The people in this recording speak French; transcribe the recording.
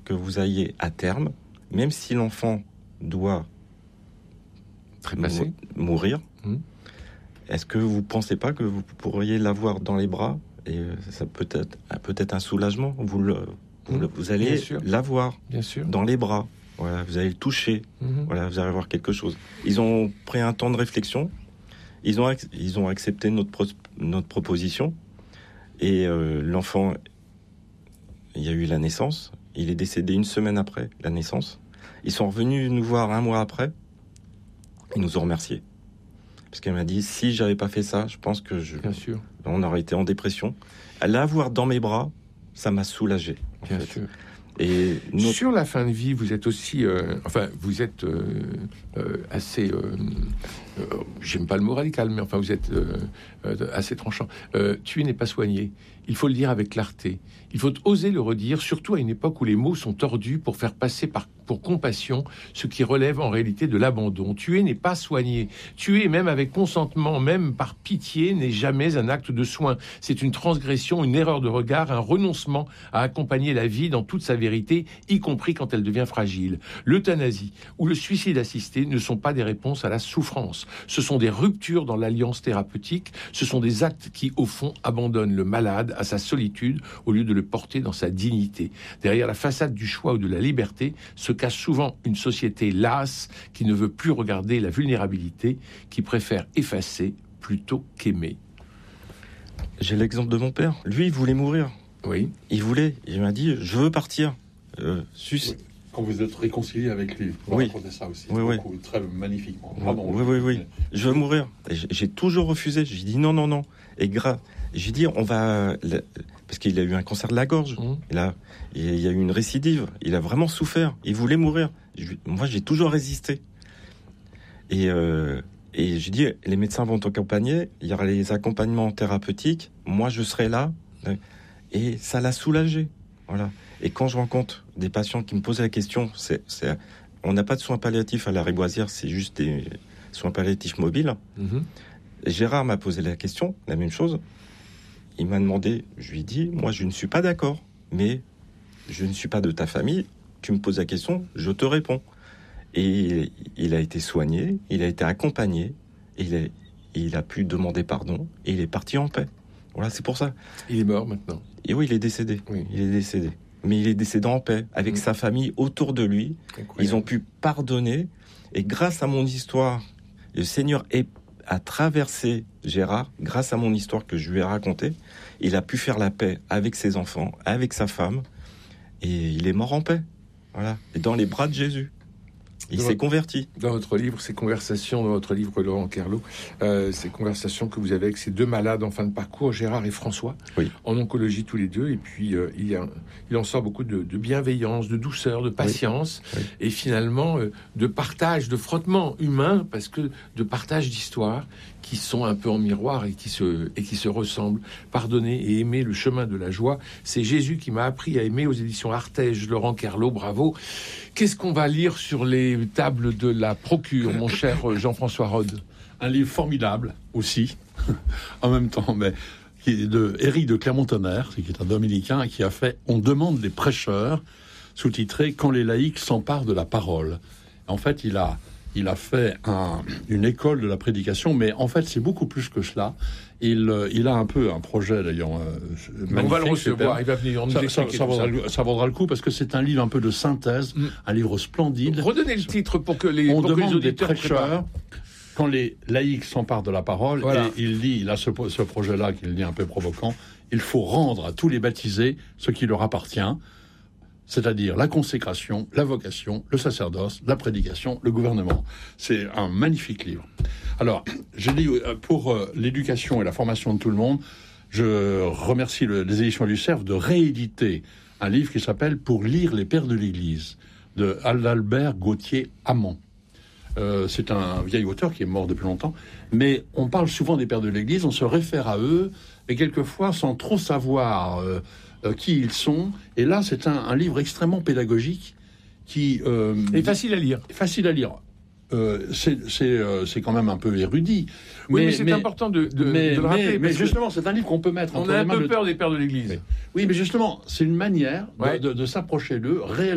que vous ayez à terme, même si l'enfant doit mourir, est-ce que vous ne pensez pas que vous pourriez l'avoir dans les bras et ça peut-être un soulagement, vous allez l'avoir dans les bras, voilà, vous allez le toucher, voilà, vous allez avoir quelque chose. Ils ont pris un temps de réflexion, ils ont accepté notre proposition et l'enfant, il y a eu la naissance, il est décédé 1 semaine après la naissance. Ils sont revenus nous voir 1 mois après, ils nous ont remerciés. Parce qu'elle m'a dit, si j'avais pas fait ça, je pense que on aurait été en dépression. L'avoir dans mes bras, ça m'a soulagé. Bien sûr. Et sur la fin de vie, vous êtes aussi, vous êtes assez, j'aime pas le mot radical, mais enfin vous êtes assez tranchant. Tuer n'est pas soigner. Il faut le dire avec clarté. Il faut oser le redire, surtout à une époque où les mots sont tordus pour faire passer pour compassion ce qui relève en réalité de l'abandon. Tuer n'est pas soigner. Tuer, même avec consentement, même par pitié, n'est jamais un acte de soin. C'est une transgression, une erreur de regard, un renoncement à accompagner la vie dans toute sa vérité, y compris quand elle devient fragile. L'euthanasie ou le suicide assisté ne sont pas des réponses à la souffrance. Ce sont des ruptures dans l'alliance thérapeutique. Ce sont des actes qui, au fond, abandonnent le malade à sa solitude au lieu de le porter dans sa dignité. Derrière la façade du choix ou de la liberté se cache souvent une société lasse qui ne veut plus regarder la vulnérabilité, qui préfère effacer plutôt qu'aimer. J'ai l'exemple de mon père. Lui, il voulait mourir. Oui. Il m'a dit, je veux partir. Oui. Quand vous êtes réconcilié avec lui, vous racontez ça aussi. Oui. Très magnifiquement. Oui. Je veux mourir. J'ai toujours refusé. J'ai dit non. Et j'ai dit, on va... Parce qu'il a eu un cancer de la gorge. Il y a eu une récidive. Il a vraiment souffert. Il voulait mourir. Moi, j'ai toujours résisté. Et j'ai dit, les médecins vont t'accompagner. Il y aura les accompagnements thérapeutiques. Moi, je serai là. Et ça l'a soulagé. Voilà. Et quand je rencontre des patients qui me posent la question, on n'a pas de soins palliatifs à la Riboisière, c'est juste des soins palliatifs mobiles. Gérard m'a posé la question, la même chose. Il m'a demandé, je lui ai dit, moi je ne suis pas d'accord, mais je ne suis pas de ta famille, tu me poses la question, je te réponds. Et il a été soigné, il a été accompagné, et il a pu demander pardon, et il est parti en paix. Voilà, c'est pour ça. Il est mort maintenant. Et oui, il est décédé. Oui. Il est décédé. Mais il est décédé en paix, avec sa famille autour de lui. Incroyable. Ils ont pu pardonner, et grâce à mon histoire, le Seigneur a traversé Gérard, grâce à mon histoire que je lui ai racontée, il a pu faire la paix avec ses enfants, avec sa femme, et il est mort en paix. Voilà. Et dans les bras de Jésus. Il s'est converti. Dans votre livre, ces conversations, dans votre livre Laurent Kerlot, ces conversations que vous avez avec ces 2 malades en fin de parcours, Gérard et François, en oncologie tous les 2, et puis il en sort beaucoup de bienveillance, de douceur, de patience, et finalement de partage, de frottement humain, parce que de partage d'histoires qui sont un peu en miroir et qui se ressemblent. Pardonner et aimer le chemin de la joie, c'est Jésus qui m'a appris à aimer, aux éditions Artege, Laurent Kerlot, bravo. Qu'est-ce qu'on va lire sur les tables de la Procure, mon cher Jean-François Rode? Un livre formidable aussi, en même temps, mais qui est de Éric de Clermont-Tonnerre, qui est un dominicain, qui a fait « On demande des prêcheurs », sous-titré « Quand les laïcs s'emparent de la parole ». En fait, il a fait une école de la prédication, mais en fait, c'est beaucoup plus que cela. Il a un peu un projet, d'ailleurs, on va le recevoir, il va venir nous expliquer ça vaudra le coup, parce que c'est un livre un peu de synthèse, un livre splendide. Redonnez le titre pour que les auditeurs des prêcheurs, quand les laïcs s'emparent de la parole, et il a ce projet-là qu'il dit un peu provoquant, il faut rendre à tous les baptisés ce qui leur appartient, c'est-à-dire la consécration, la vocation, le sacerdoce, la prédication, le gouvernement. C'est un magnifique livre. Alors, je dis, pour l'éducation et la formation de tout le monde, je remercie les éditions du Cerf de rééditer un livre qui s'appelle « Pour lire les pères de l'Église » de Adalbert Gauthier-Amand. C'est un vieil auteur qui est mort depuis longtemps, mais on parle souvent des pères de l'Église, on se réfère à eux, et quelquefois sans trop savoir qui ils sont. Et là, c'est un livre extrêmement pédagogique qui est facile à lire. Facile à lire. C'est quand même un peu érudit. Oui, mais c'est important de le rappeler. Mais justement, c'est un livre qu'on peut mettre entre les mains. On a un peu peur des pères de l'Église. Oui, mais justement, c'est une manière de s'approcher d'eux réellement.